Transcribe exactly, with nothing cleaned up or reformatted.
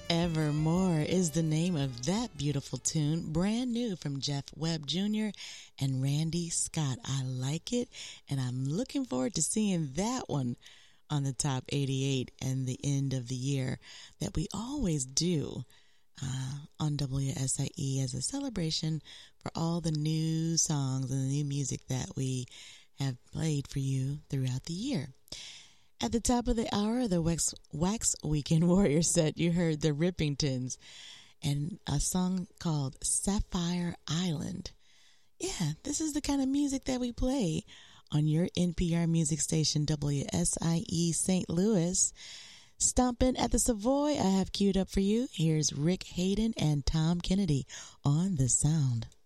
Evermore is the name of that beautiful tune, brand new from Jeff Webb Junior and Randy Scott. I like it, and I'm looking forward to seeing that one on the top eighty-eight and the end of the year that we always do uh, on W S I E as a celebration for all the new songs and the new music that we have played for you throughout the year. At the top of the hour, the Wax, Wax Weekend Warrior set, you heard the Rippingtons and a song called Sapphire Island. Yeah, this is the kind of music that we play on your N P R music station, W S I E Saint Louis. Stomping at the Savoy, I have queued up for you. Here's Rick Hayden and Tom Kennedy on The Sound.